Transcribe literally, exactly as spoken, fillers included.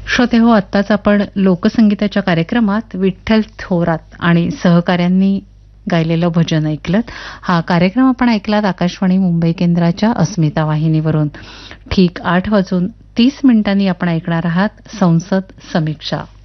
श्रोते हो, आत्ताच आपण लोकसंगीताच्या कार्यक्रमात विठ्ठल थोरात आणि सहकाऱ्यांनी गायलेलं भजन ऐकलं. हा कार्यक्रम आपण ऐकलात आकाशवाणी मुंबई केंद्राच्या अस्मिता वाहिनीवरून. ठीक आठ वाजून तीस मिनिटांनी आपण ऐकणार आहात संसद समीक्षा.